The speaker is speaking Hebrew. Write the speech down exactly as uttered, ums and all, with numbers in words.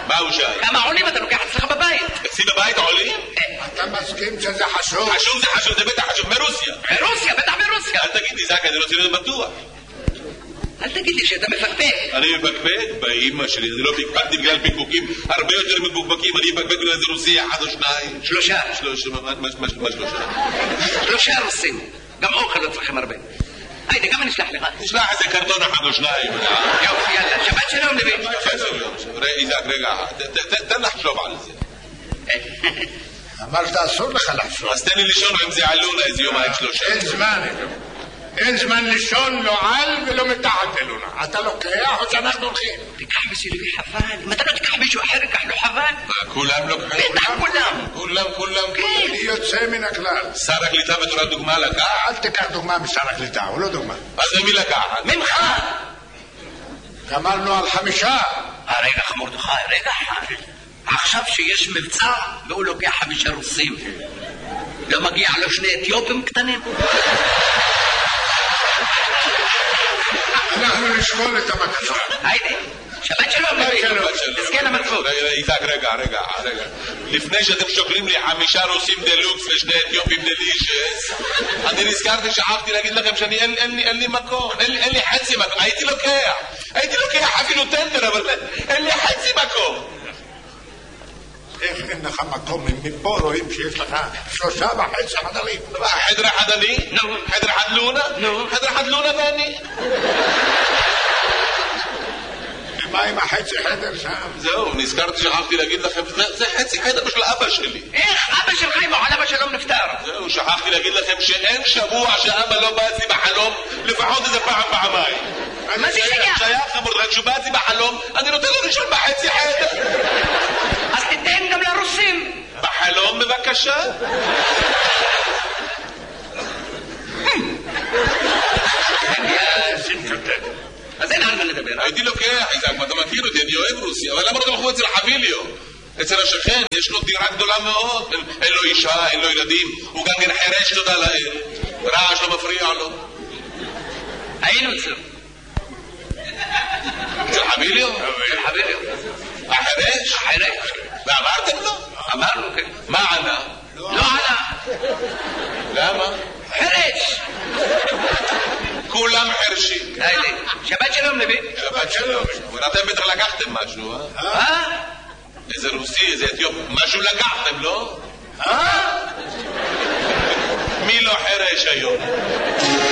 מה הוא שאל? כמה עולים אתה לוקח אצלך בבית? אצלי בבית עולים? אתה מסכים שזה חשוב? חשוב זה חשוב, זה בטח חשוב, מרוסיה. ברוסיה, בטח ברוסיה. אל תגיד לי, זק, אני רוצה להיות בטוח. אל תגיד לי שאתה מפקפק. אני מפקפק? באמא שלי, אני לא פקפקתי בגלל פיקפוקים הרבה יותר מפוקפקים, אני מפקפק בגלל איזה רוסי אחד או שניים. שלושה. שלושה, מה שלושה? שלושה רוסים. גם אוכל לא צריכים הרבה. היידה, גם אני אשלח לך. תשלח איזה קרטון אחד או שניים. יופי, יאללה, שבת שלום לוי. שבת שלום. איזק, רגע, תן לחשוב על זה. אמרת אסור לך לחשוב. אז תן לי לישון עם זה עלונה איזה יומיים שלושה. אין זמן, אין זמן לישון, לא על ולא מתחת אלונה. אתה לוקח או שאנחנו הולכים? תיקח בשבילי חבל. אם אתה לא תיקח מישהו אחר, תיקח לו חבל. כולם לוקחים? בטח כולם. כולם, כולם. אני יוצא מן הכלל. שר הקליטה בתור דוגמה לקח? אל תיקח דוגמה משר הקליטה, הוא לא דוגמה. אז ממי לקחת? ממך. גמרנו על חמישה. רגע חמורדכי, רגע אחד. עכשיו שיש מבצע והוא לוקח חמישה רוסים, לא מגיע לו שני אתיופים קטנים? אנחנו נשקול את הבקשה. היידה, שבת שלום לוי. תזכן המצוות. איתק, רגע, רגע, רגע. לפני שאתם שוקלים לי חמישה רוסים דלוקס ושני אתיופים דלישס, אני נזכרתי, שכחתי להגיד לכם שאני אין לי מקום, אין לי חצי מקום. הייתי לוקח, הייתי לוקח אפילו טנדר, אבל אין לי חצי מקום. איך אין לך מקום? מפה רואים שיש לך שלושה וחצי חדרים. חדר אחד אני? נו. חדר אחד לונה? נו. חדר אחד לונה ואני? מה עם החצי חדר שם? זהו, נזכרתי, שכחתי להגיד לכם, זה חצי חדר של אבא שלי. איך אבא שלך אם הוא על אבא שלום נפטר? זהו, שכחתי להגיד לכם שאין שבוע שאבא לא בא אצלי בחלום, לפחות איזה פעם פעמיים. מה זה שייך? שייך חמור, רק שהוא בא אצלי בחלום, אני נותן לו לישון בחצי חדר. אז תיתן גם לרוסים. בחלום בבקשה. אז אין על מה לדבר. הייתי לוקח, איזק, אתה מכיר אותי, אני אוהב רוסיה, אבל למה לא תלכו אצל חביליו? אצל השכן, יש לו דירה גדולה מאוד, אין לו אישה, אין לו ילדים, הוא גם כן חרש, תודה לאל, רעש לא מפריע לו. היינו אצלו. אצל חביליו? אצל חביליו. החרש? החרש. ואמרתם לו? אמרנו, כן. מה ענה? לא ענה. למה? חרש. כולם חרשים. היידה, שבת שלום לוי. שבת שלום. אבל אתם בטח לקחתם משהו, אה? אה? איזה רוסי, איזה אתיופי, משהו לקחתם, לא? אה? מי לא חרש היום?